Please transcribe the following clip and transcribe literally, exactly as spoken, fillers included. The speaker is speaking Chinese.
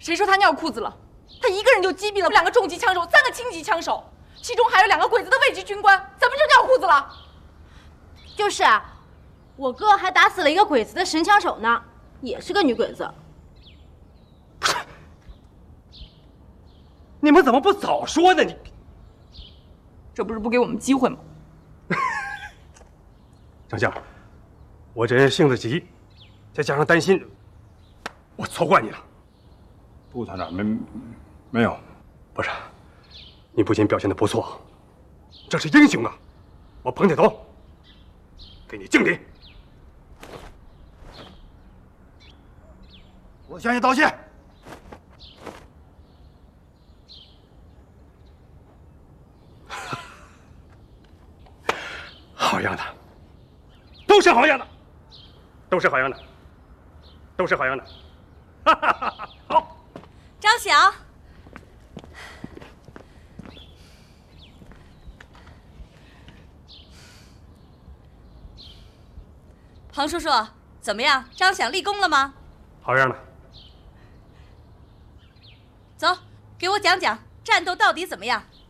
谁说他尿裤子了？他一个人就击毙了两个重级枪手，三个轻级枪手，其中还有两个鬼子的卫军军官，怎么就尿裤子了？ 就是啊，我哥还打死了一个鬼子的神枪手呢，也是个女鬼子。 你们怎么不早说呢？你这不是不给我们机会吗？ 丞相，我这人性子急，再加上担心，我错怪你了。 杜团长，没没有， 不是，你不仅表现的不错，这是英雄啊！我捧起头，给你敬礼。 我向你道谢。 好样的，都是好样的，都是好样的，都是好样的。哈哈哈哈！好， 张晓，彭叔叔，怎么样？张响立功了吗？ 好样的。 走，给我讲讲战斗到底怎么样。